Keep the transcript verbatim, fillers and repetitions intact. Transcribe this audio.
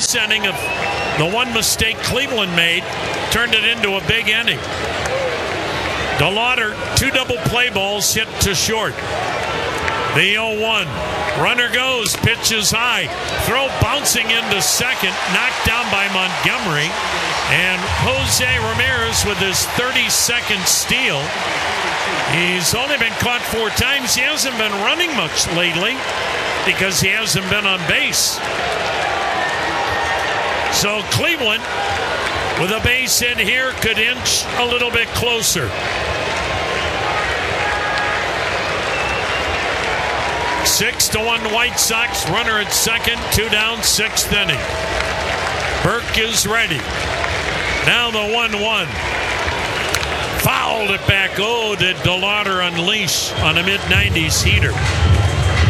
sixth inning of the one mistake Cleveland made turned it into a big inning. DeLauder, two double play balls hit to short. The oh one. Runner goes, pitches high. Throw bouncing into second, knocked down by Montgomery. And Jose Ramirez with his thirty-second steal. He's only been caught four times. He hasn't been running much lately because he hasn't been on base. So Cleveland, with a base hit here, could inch a little bit closer. Six to one White Sox. Runner at second. Two down, sixth inning. Burke is ready. Now the one one. Fouled it back. Oh, did DeLauder unleash on a mid nineties heater.